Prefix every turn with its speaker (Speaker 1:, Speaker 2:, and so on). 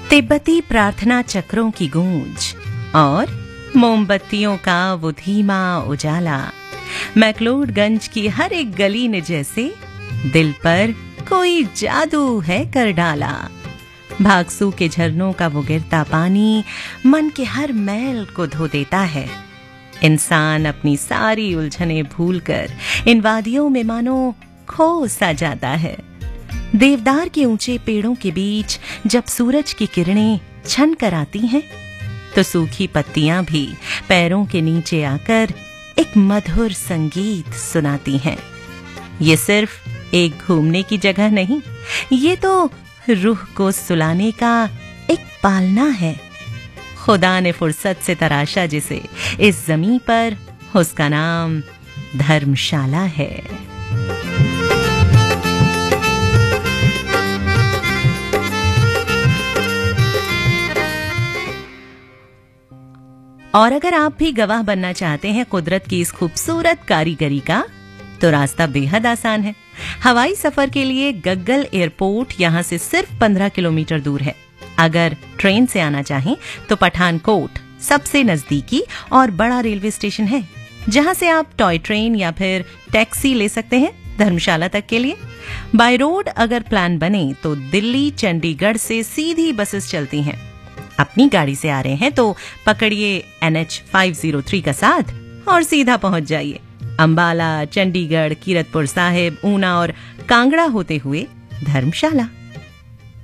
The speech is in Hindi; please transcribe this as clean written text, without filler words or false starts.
Speaker 1: तिब्बती प्रार्थना चक्रों की गूंज और मोमबत्तियों का वो धीमा उजाला मैक्लोडगंज की हर एक गली ने जैसे दिल पर कोई जादू है कर डाला। भागसू के झरनों का वो गिरता पानी मन के हर मैल को धो देता है। इंसान अपनी सारी उलझने भूलकर इन वादियों में मानो खो सा जाता है। देवदार के ऊंचे पेड़ों के बीच जब सूरज की किरणें छन कर आती हैं, तो सूखी पत्तियां भी पैरों के नीचे आकर एक मधुर संगीत सुनाती हैं। ये सिर्फ एक घूमने की जगह नहीं, ये तो रूह को सुलाने का एक पालना है। खुदा ने फुर्सत से तराशा जिसे इस जमीन पर, उसका नाम धर्मशाला है। और अगर आप भी गवाह बनना चाहते हैं कुदरत की इस खूबसूरत कारीगरी का, तो रास्ता बेहद आसान है। हवाई सफर के लिए गग्गल एयरपोर्ट यहां से सिर्फ 15 किलोमीटर दूर है। अगर ट्रेन से आना चाहें तो पठानकोट सबसे नजदीकी और बड़ा रेलवे स्टेशन है, जहां से आप टॉय ट्रेन या फिर टैक्सी ले सकते हैं धर्मशाला तक के लिए। बाय रोड अगर प्लान बने तो दिल्ली चंडीगढ़ से सीधी बसेस चलती हैं। अपनी गाड़ी से आ रहे हैं तो पकड़िए NH 503 का साथ और सीधा पहुंच जाइए अंबाला, चंडीगढ़, कीरतपुर साहिब, ऊना और कांगड़ा होते हुए धर्मशाला।